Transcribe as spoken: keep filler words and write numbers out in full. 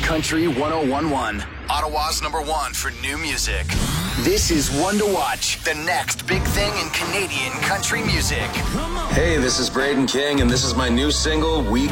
Country one oh one point one. Ottawa's number one for new music. This is One to Watch, the next big thing in Canadian country music. Hey, this is Braden King, and this is my new single, We